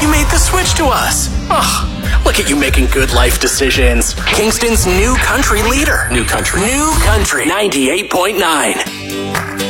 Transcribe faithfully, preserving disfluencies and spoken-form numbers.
you made the switch to us. Oh, look at you making good life decisions. Kingston's new country leader. New country. New country. ninety-eight point nine.